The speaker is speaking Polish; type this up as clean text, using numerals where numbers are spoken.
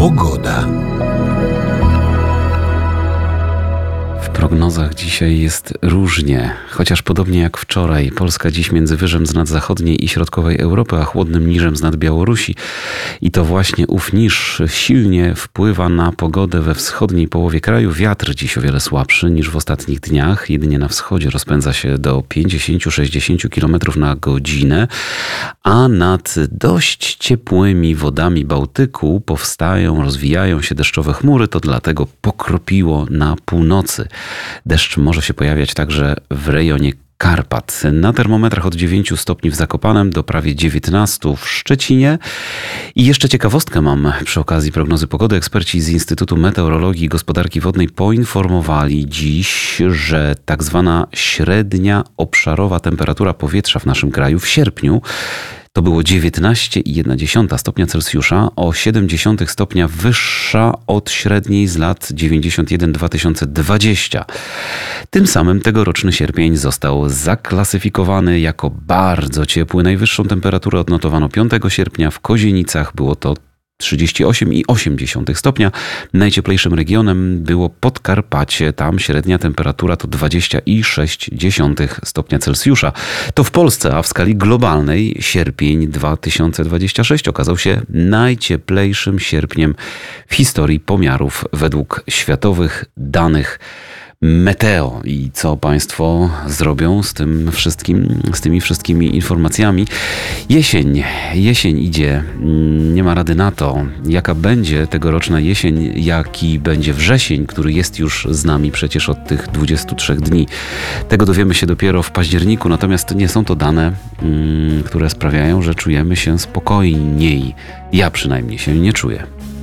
Pogoda. W prognozach dzisiaj jest różnie, chociaż podobnie jak wczoraj. Polska dziś między wyżem z nad zachodniej i środkowej Europy, a chłodnym niżem z nad Białorusi. I to właśnie ów niż silnie wpływa na pogodę we wschodniej połowie kraju. Wiatr dziś o wiele słabszy niż w ostatnich dniach. Jedynie na wschodzie rozpędza się do 50-60 km na godzinę, a nad dość ciepłymi wodami Bałtyku rozwijają się deszczowe chmury. To dlatego pokropiło na północy. Deszcz może się pojawiać także w rejonie Karpat. Na termometrach od 9 stopni w Zakopanem do prawie 19 w Szczecinie. I jeszcze ciekawostkę mam przy okazji prognozy pogody. Eksperci z Instytutu Meteorologii i Gospodarki Wodnej poinformowali dziś, że tak zwana średnia obszarowa temperatura powietrza w naszym kraju w sierpniu to było 19,1 stopnia Celsjusza, o 0,7 stopnia wyższa od średniej z lat 91-2020. Tym samym tegoroczny sierpień został zaklasyfikowany jako bardzo ciepły. Najwyższą temperaturę odnotowano 5 sierpnia. W Kozienicach było to 38,8 stopnia. Najcieplejszym regionem było Podkarpacie. Tam średnia temperatura to 20,6 stopnia Celsjusza. To w Polsce, a w skali globalnej sierpień 2026 okazał się najcieplejszym sierpniem w historii pomiarów według światowych danych Meteo. I co Państwo zrobią z tym wszystkim, z tymi wszystkimi informacjami? Jesień idzie, nie ma rady na to, jaka będzie tegoroczna jesień, jaki będzie wrzesień, który jest już z nami przecież od tych 23 dni. Tego dowiemy się dopiero w październiku, natomiast nie są to dane, które sprawiają, że czujemy się spokojniej. Ja przynajmniej się nie czuję.